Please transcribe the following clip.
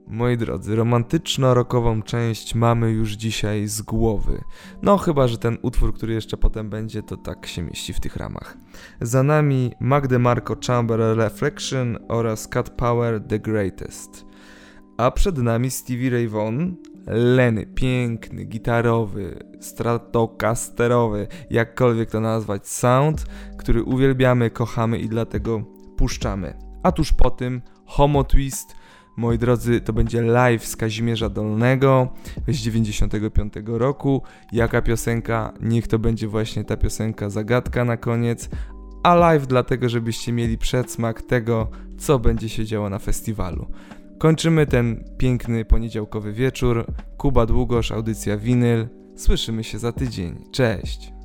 Moi drodzy, romantyczno-rockową część mamy już dzisiaj z głowy. No chyba, że ten utwór, który jeszcze potem będzie, to tak się mieści w tych ramach. Za nami Mac DeMarco Chamber Reflection oraz Cat Power The Greatest. A przed nami Stevie Ray Vaughan, Lenny, piękny, gitarowy, stratocasterowy, jakkolwiek to nazwać, sound, który uwielbiamy, kochamy i dlatego puszczamy. A tuż po tym Homo Twist. Moi drodzy, to będzie live z Kazimierza Dolnego z 95 roku. Jaka piosenka? Niech to będzie właśnie ta piosenka Zagadka na koniec. A live dlatego, żebyście mieli przedsmak tego, co będzie się działo na festiwalu. Kończymy ten piękny poniedziałkowy wieczór. Kuba Długosz, audycja Winyl. Słyszymy się za tydzień. Cześć!